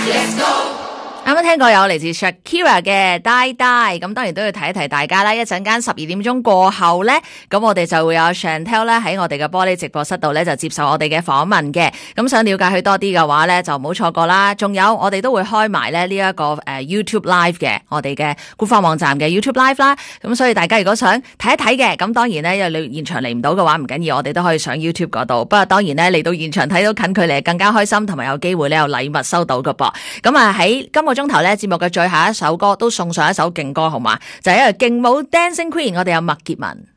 啱啱聽過有嚟自 Shakira 嘅 Die Die， 咁當然都要提一提大家啦。一陣間12點鐘過後咧，咁我哋就會有 Chantel 咧喺我哋嘅玻璃直播室度咧就接受我哋嘅訪問嘅。咁想了解佢多啲嘅話咧，就唔好錯過啦。仲有我哋都會開埋咧呢一個YouTube Live 嘅，我哋嘅官方網站嘅 YouTube Live 啦。咁所以大家如果想睇一睇嘅，咁當然咧，因為你現場嚟唔到嘅話唔緊要，我哋都可以上 YouTube 嗰度。不過當然咧，嚟到現場睇到近距離更加開心，同埋有機會咧有禮物收到㗎噃。咁啊喺今個鐘頭咧節目嘅最後一首歌都送上一首勁歌，好嘛？就係一個勁舞 Dancing Queen， 我哋有麥潔文。